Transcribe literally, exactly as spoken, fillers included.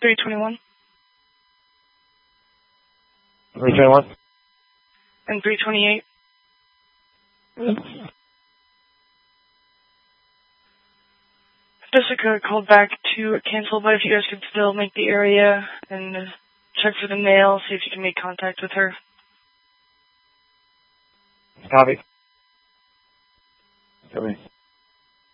three twenty-one. three twenty-one. And three twenty-eight. Jessica called back to cancel, but if you guys could still make the area and check for the mail, see if you can make contact with her. Copy. Copy.